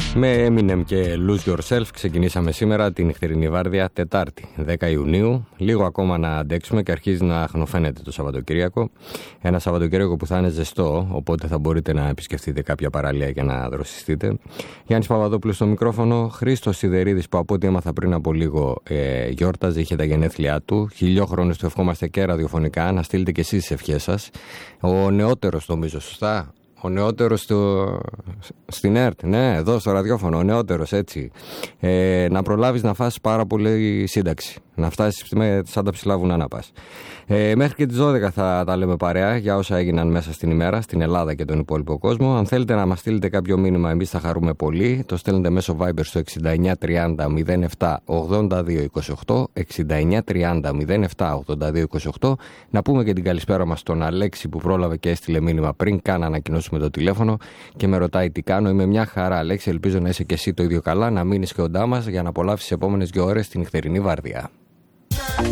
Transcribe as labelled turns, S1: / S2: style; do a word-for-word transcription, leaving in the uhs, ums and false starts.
S1: Με Eminem και Lose Yourself ξεκινήσαμε σήμερα την νυχτερινή βάρδια Τετάρτη, δέκα Ιουνίου. Λίγο ακόμα να αντέξουμε και αρχίζει να αχνοφαίνεται το Σαββατοκύριακο. Ένα Σαββατοκύριακο που θα είναι ζεστό, οπότε θα μπορείτε να επισκεφτείτε κάποια παραλία και να δροσιστείτε. Γιάννης Παπαδόπουλος στο μικρόφωνο, Χρήστος Σιδερίδης που από ό,τι έμαθα πριν από λίγο ε, γιόρταζε, είχε τα γενέθλιά του. Χιλιόχρονες του ευχόμαστε και ραδιοφωνικά, να στείλετε και εσείς τις ευχές σας. Ο νεότερος νομίζω, σωστά. Ο νεότερος στο... στην ΕΡΤ, ναι, εδώ στο ραδιόφωνο, ο νεότερος, έτσι. Ε, να προλάβεις να φας πάρα πολύ σύνταξη. Να φτάσεις με, σαν τα ψηλά βουνά να πας. Ε, μέχρι και τις δώδεκα θα τα λέμε παρέα για όσα έγιναν μέσα στην ημέρα, στην Ελλάδα και τον υπόλοιπο κόσμο. Αν θέλετε να μας στείλετε κάποιο μήνυμα, εμείς θα χαρούμε πολύ. Το στέλνετε μέσω Viber στο εξήντα εννιά τριάντα μηδέν επτά ογδόντα δύο είκοσι οκτώ, εξήντα εννιά τριάντα μηδέν επτά ογδόντα δύο είκοσι οκτώ. Να πούμε και την καλησπέρα μας στον Αλέξη που πρόλαβε και έστειλε μήνυμα πριν καν ανακοινώσουμε το τηλέφωνο και με ρωτάει τι κάνω. Είμαι μια χαρά, Αλέξη. Ελπίζω να είσαι και εσύ το ίδιο καλά, να μείνεις κοντά μας για να απολαύσεις τις επόμενες δύο ώρες την νυχτερινή βάρδια.